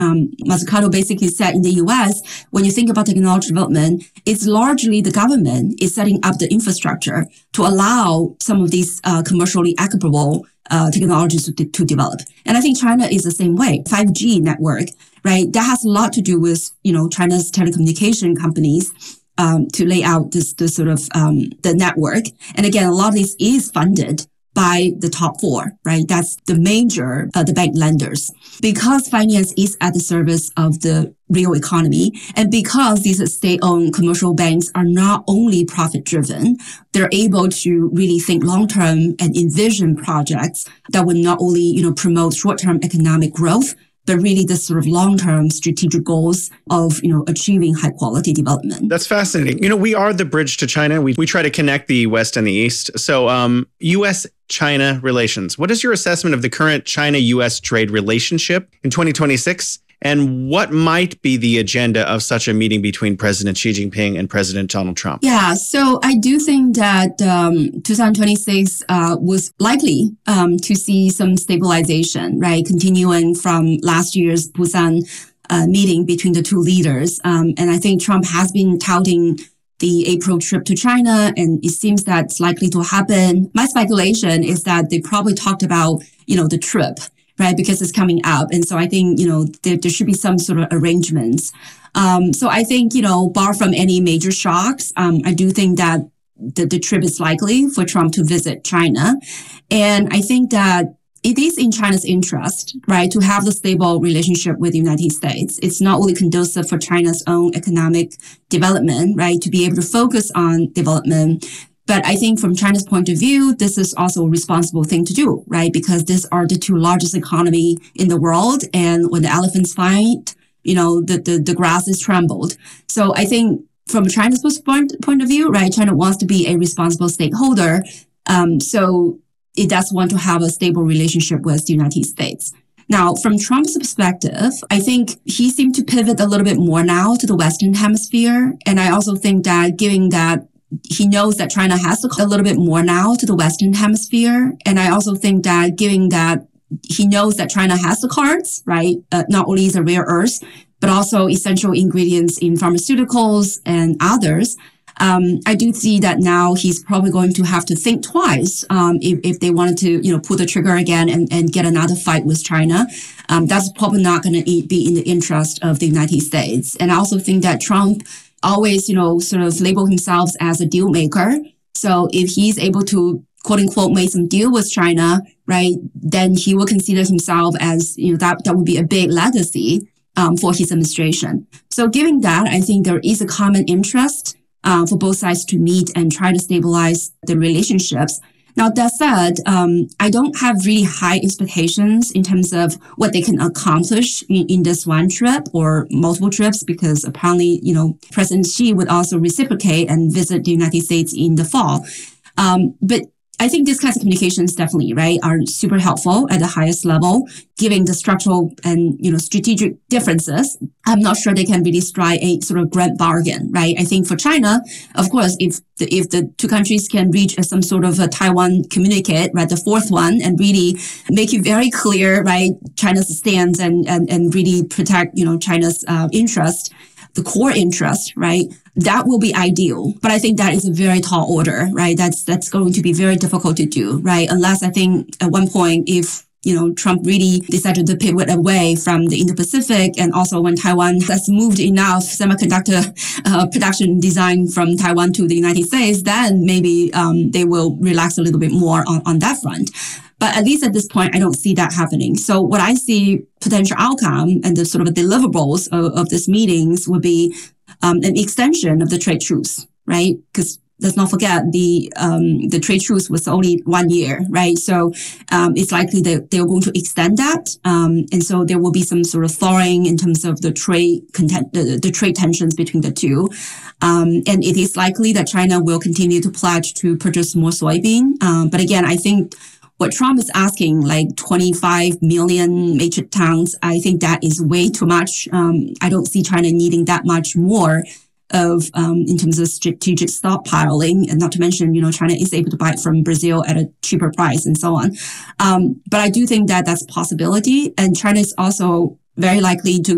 Mazzucato basically said in the US, when you think about technology development, it's largely the government is setting up the infrastructure to allow some of these commercially applicable technologies to develop. And I think China is the same way. 5G network, right? That has a lot to do with, China's telecommunication companies to lay out this sort of the network. And again, a lot of this is funded by the top four, right? That's the major, the bank lenders. Because finance is at the service of the real economy, and because these state-owned commercial banks are not only profit-driven, they're able to really think long-term and envision projects that would not only, promote short-term economic growth, but really the sort of long-term strategic goals of, achieving high-quality development. That's fascinating. We are the bridge to China. We try to connect the West and the East. So U.S.-China relations. What is your assessment of the current China-U.S. trade relationship in 2026? And what might be the agenda of such a meeting between President Xi Jinping and President Donald Trump? Yeah, so I do think that 2026 was likely to see some stabilization, right? Continuing from last year's Busan meeting between the two leaders. And I think Trump has been touting the April trip to China, and it seems that's likely to happen. My speculation is that they probably talked about, the trip, right? Because it's coming up. And so I think, there should be some sort of arrangements. So I think, bar from any major shocks, I do think that the trip is likely for Trump to visit China. And I think that it is in China's interest, right, to have the stable relationship with the United States. It's not only conducive for China's own economic development, right, to be able to focus on development. But I think from China's point of view, this is also a responsible thing to do, right? Because these are the two largest economy in the world. And when the elephants fight, the grass is trembled. So I think from China's point of view, right, China wants to be a responsible stakeholder. So it does want to have a stable relationship with the United States. Now, from Trump's perspective, I think he seemed to pivot a little bit more now to the Western Hemisphere. And I also think that given that he knows that China has to a little bit more now to the Western Hemisphere. And I also think that given that he knows that China has the cards, right? Not only the rare earths, but also essential ingredients in pharmaceuticals and others. I do see that now he's probably going to have to think twice if they wanted to, pull the trigger again and get another fight with China. That's probably not going to be in the interest of the United States. And I also think that Trump always, sort of label himself as a deal maker. So if he's able to, quote unquote, make some deal with China, right, then he will consider himself as, that would be a big legacy for his administration. So given that, I think there is a common interest for both sides to meet and try to stabilize the relationships. Now, that said, I don't have really high expectations in terms of what they can accomplish in this one trip or multiple trips, because apparently, President Xi would also reciprocate and visit the United States in the fall. But I think these kinds of communications definitely, right, are super helpful at the highest level, given the structural and, strategic differences. I'm not sure they can really strike a sort of grand bargain, right? I think for China, of course, if the two countries can reach some sort of a Taiwan communique, right, the fourth one, and really make it very clear, right, China's stance and really protect, China's interest, the core interest, right? That will be ideal. But I think that is a very tall order, right? That's going to be very difficult to do, right? Unless I think at one point, if Trump really decided to pivot away from the Indo-Pacific, and also when Taiwan has moved enough semiconductor production design from Taiwan to the United States, then maybe they will relax a little bit more on that front. But at least at this point, I don't see that happening. So what I see potential outcome and the sort of deliverables of these meetings would be an extension of the trade truce, right? Because let's not forget the trade truce was only 1 year, right? So it's likely that they're going to extend that, and so there will be some sort of thawing in terms of the trade tensions between the two. And it is likely that China will continue to pledge to purchase more soybean. But again, I think what Trump is asking, like 25 million metric tons, I think that is way too much. I don't see China needing that much more of in terms of strategic stockpiling, and not to mention, China is able to buy it from Brazil at a cheaper price and so on. But I do think that that's a possibility, and China is also very likely to